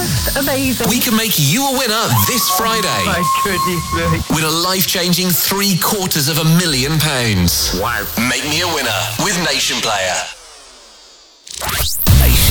just amazing. We can make you a winner this Friday. Oh my goodness me. Win a life-changing £750,000. Wow. Make me a winner with Nation Player.